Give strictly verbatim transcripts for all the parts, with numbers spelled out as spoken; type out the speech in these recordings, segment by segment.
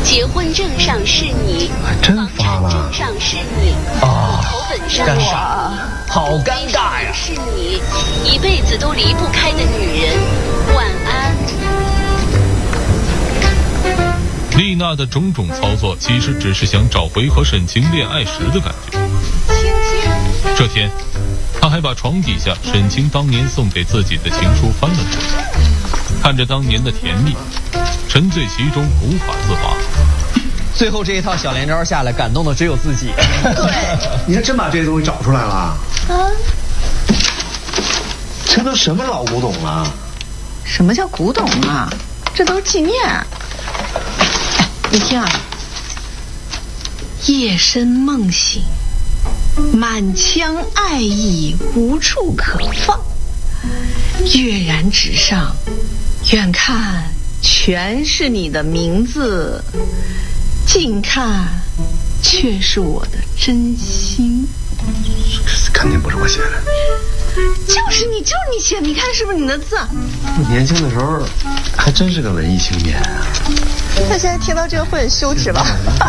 结婚证上是你， 真发了。 房产证上是你， 啊， 户口本上尴是尬，好尴尬呀！ 是你，一辈子都离不开的女人。晚安。 丽娜的种种操作，其实只是想找回和沈清恋爱时的感觉。这天，她还把床底下沈清当年送给自己的情书翻了出来，看着当年的甜蜜，沉醉其中无法自拔。 最后这一套小连招下来，感动的只有自己。 对，你还真把这些东西找出来了啊？这都什么老古董了？ 什么叫古董啊？这都是纪念。你听啊，夜深梦醒，满腔爱意无处可放，跃然纸上，远看全是你的名字，近看却是我的真心。 肯定不是我写的。 就是你，就是你写，你看是不是你的字？ 年轻的时候还真是个文艺青年啊。 他现在听到这个会很羞耻吧？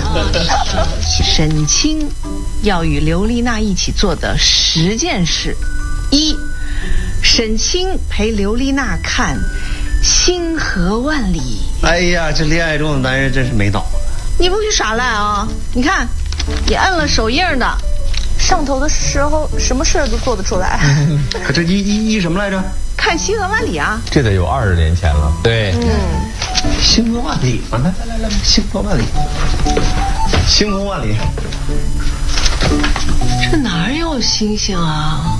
沈清要与刘丽娜一起做的十件事：一，沈清陪刘丽娜看《星河万里》。 哎呀，这恋爱中的男人真是没脑子。 你不许耍赖啊！你看，你摁了手印的。上头的时候什么事儿都做得出来。 可这一一一什么来着？ 看星河万里啊！ 这得有二十年前了。 对， 嗯， 星河万里嘛，来来来来，星河万里，星河万里。 这哪有星星啊？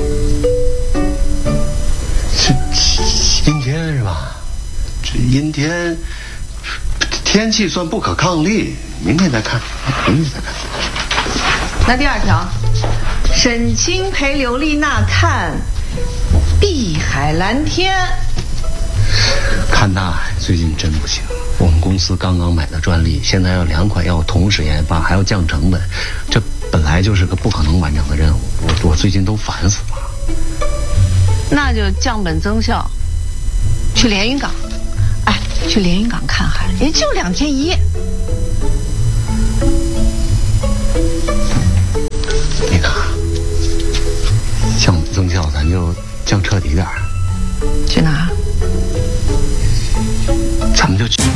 这阴天是吧？这阴天，天气算不可抗力，明天再看，明天再看。 那第二条，沈清陪刘丽娜看碧海蓝天。 看大海最近真不行，我们公司刚刚买的专利，现在要两款药同时研发，还要降成本，这本来就是个不可能完成的任务，我我最近都烦死了。 那就降本增效，去连云港，哎，去连云港看海，也就两天一夜。 你看，降本增效，咱就降彻底点儿。 去哪儿？ 咱们就去。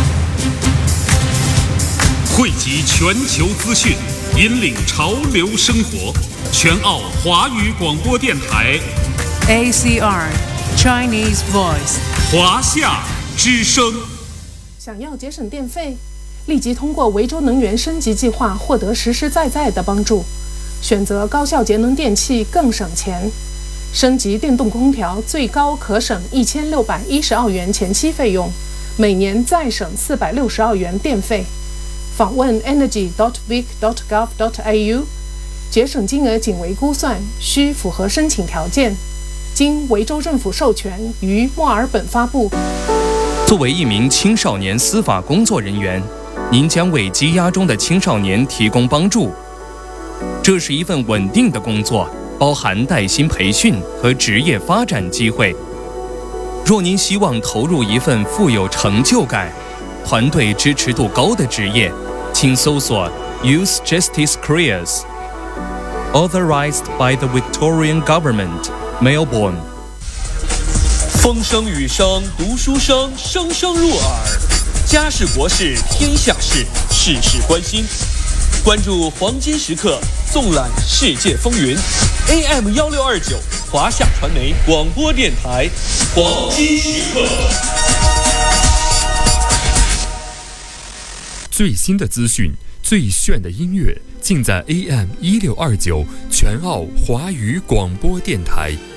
汇集全球资讯，引领潮流生活。全澳华语广播电台 A C R Chinese Voice 华夏之声。 想要节省电费，立即通过维州能源升级计划获得实实在在的帮助。选择高效节能电器更省钱，升级电动空调最高可省一千六百一十澳元前期费用，每年再省四百六十澳元电费。访问 energy dot vic dot gov dot a u， 节省金额仅为估算，需符合申请条件，经维州政府授权，于墨尔本发布。 作为一名青少年司法工作人员，您将为羁押中的青少年提供帮助。这是一份稳定的工作，包含带薪培训和职业发展机会。若您希望投入一份富有成就感、团队支持度高的职业，请搜索 Youth Justice Careers Authorized by the Victorian Government, Melbourne。 风声雨声读书声，声声入耳。家事国事天下事，事事关心。关注黄金时刻，纵览世界风云。A M 幺六二九华夏传媒广播电台，黄金时刻。 最新的资讯，最炫的音乐，尽在 A M 一六二九全澳华语广播电台。